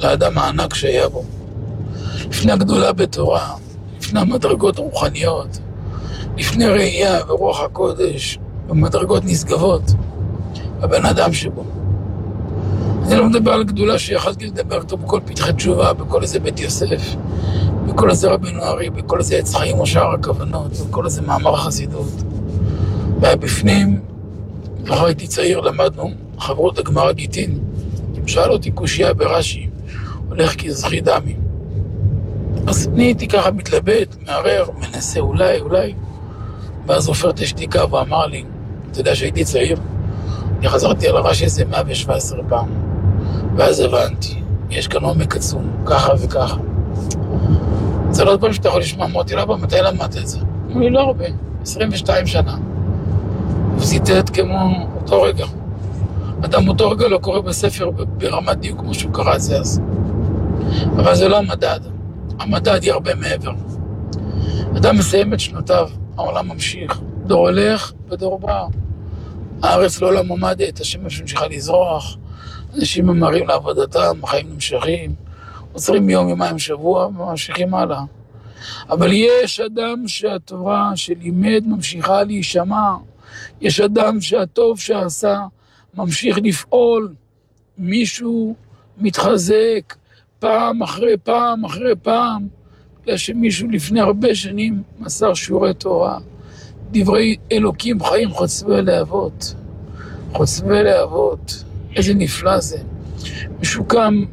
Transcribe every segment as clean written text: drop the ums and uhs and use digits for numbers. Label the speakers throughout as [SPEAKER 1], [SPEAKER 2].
[SPEAKER 1] לאדם הענק שהיה בו. לפני הגדולה בתורה, לפני המדרגות הרוחניות, לפני ראייה ורוח הקודש, במדרגות נשגבות, הבן אדם שבו. אני לא מדבר על גדולה שיכלתי לדבר אותו בכל פתחי תשובה, בכל איזה בית יוסף, בכל איזה רבנו ארי, בכל איזה עץ חיים או שער הכוונות, בכל איזה מאמר חסידות. והיה בפנים, אחר הייתי צעיר, למדנו חברות הגמרא גיטין. שאל אותי קושיה ברש"י, הולך כזכי דמי. אז אני הייתי ככה מתלבט, מערער, מנסה אולי. ואז עופר את השתיקה ואמר לי, אתה יודע שהייתי צעיר? אני חזרתי על הרש"י איזה 117 פעם. ואז הבנתי, יש כאן עומק עצום, ככה וככה. זה לא עוד פעם שאתה יכול לשמוע, אמרתי לה, מתי למדת את זה? אמרו לי, לא הרבה, 22 שנה. וציטט כמו אותו רגע. אדם אותו רגע לא קורא בספר ברמת דיוק כמו שהוא קרא את זה אז. אבל זה לא המדד. המדד היא הרבה מעבר. אדם מסיים את שנותיו, העולם ממשיך. דור הולך ודור בא. הארץ לא עולם עומדת, השמש ממשיכה לזרוח, אנשים ממהרים לעבודתם, החיים נמשכים, עוצרים יום, יומיים, שבוע, וממשיכים הלאה. אבל יש אדם שהתורה שלימד ממשיכה להישמע, יש אדם שהטוב שעשה ממשיך לפעול, מישהו מתחזק פעם אחרי פעם אחרי פעם, בגלל שמישהו לפני הרבה שנים מסר שיעורי תורה, דברי אלוקים חיים חוצבי להבות, חוצבי להבות, איזה נפלא זה. מישהו קם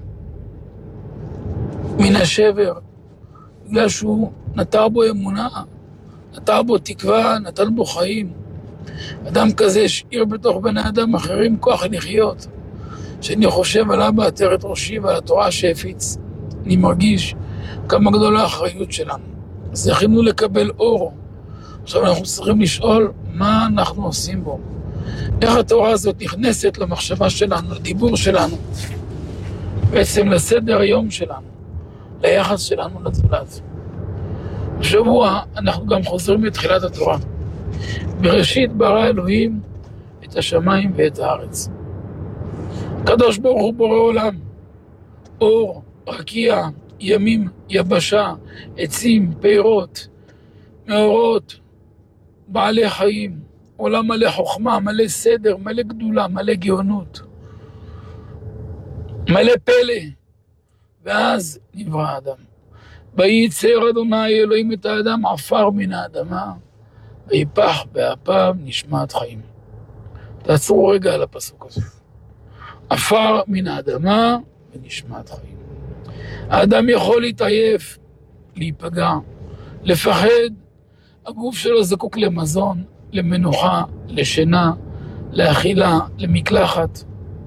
[SPEAKER 1] מן השבר, בגלל שהוא נטע בו אמונה, נטע בו תקווה, נתן בו חיים. אדם כזה השאיר בתוך בני אדם אחרים כוח לחיות. שאני חושב עליו בעטרת ראשי ועל התורה שהפיץ, אני מרגיש כמה גדולה האחריות שלנו. זכינו לקבל אור. עכשיו אנחנו צריכים לשאול מה אנחנו עושים בו. איך התורה הזאת נכנסת למחשבה שלנו, לדיבור שלנו, בעצם לסדר היום שלנו, ליחס שלנו לזולת. בשבוע אנחנו גם חוזרים לתחילת התורה. בראשית ברא אלוהים את השמיים ואת הארץ. הקדוש ברוך הוא בורא עולם, אור, רקיע, ימים, יבשה, עצים, פירות, מאורות, בעלי חיים, עולם מלא חוכמה, מלא סדר, מלא גדולה, מלא גאונות, מלא פלא. ואז נברא האדם. וייצר אדוני אלוהים את האדם עפר מן האדמה, ויפח באפיו נשמת חיים. תעצרו רגע על הפסוק הזה. עפר מן האדמה ונשמת חיים. האדם יכול להתעייף, להיפגע, לפחד. הגוף שלו זקוק למזון, למנוחה, לשינה, לאכילה, למקלחת.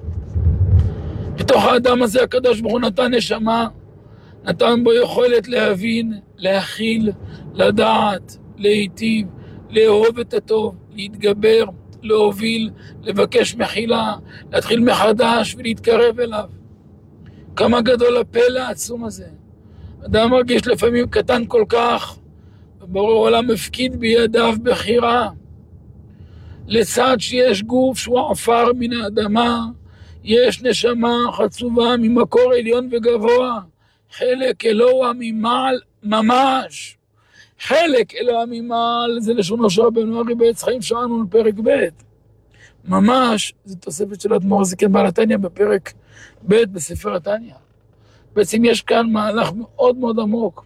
[SPEAKER 1] בתוך האדם הזה הקדוש ברוך הוא נתן נשמה, נתן בו יכולת להבין, להכיל, לדעת, להיטיב, לאהוב את הטוב, להתגבר, להוביל, לבקש מחילה, להתחיל מחדש ולהתקרב אליו. כמה גדול הפלא העצום הזה. אדם מרגיש לפעמים קטן כל כך, ובורא עולם מפקיד בידיו בחירה. לצד שיש גוף שהוא עפר מן האדמה, יש נשמה חצובה ממקור עליון וגבוה, חלק אלוה ממעל ממש. חלק אלוה ממעל זה לשונו של רבנו ארי בעץ חיים שלנו בפרק ב'. ממש זה תוספת של אדמו"ר הזקן בעל התניא בפרק ב' בספר התניא. בעצם יש כאן מהלך מאוד מאוד עמוק.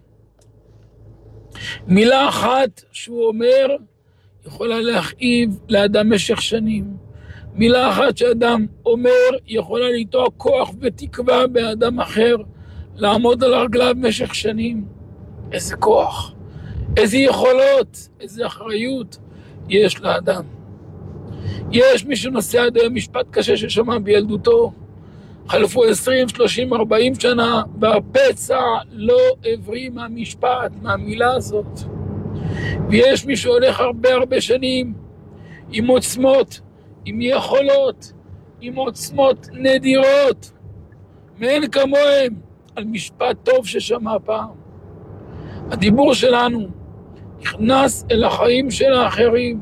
[SPEAKER 1] מילה אחת שהוא אומר יכולה להכאיב לאדם משך שנים. מילה אחת שאדם אומר יכולה ליטוע כוח ותקווה באדם אחר, לעמוד על רגליו משך שנים. איזה כוח, איזה יכולות, איזה אחריות יש לאדם. יש מי שנושא עד היום משפט קשה ששמע בילדותו, חלפו 20, 30, 40 שנה, והפצע לא עברי מהמשפט, מהמילה הזאת. ויש מי שהולך הרבה שנים עם עוצמות, עם יכולות, עם עוצמות נדירות, מאין כמוהם, על משפט טוב ששמע פעם. הדיבור שלנו נכנס אל החיים של האחרים.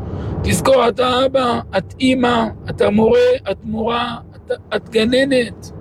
[SPEAKER 1] תזכור, אתה אבא, את אמא, אתה מורה, את מורה, את גננת.